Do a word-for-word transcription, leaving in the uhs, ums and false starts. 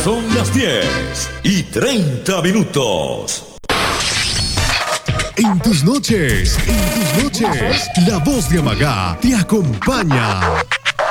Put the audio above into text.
son las diez y treinta minutos. En tus noches, en tus noches, la voz de Amagá te acompaña.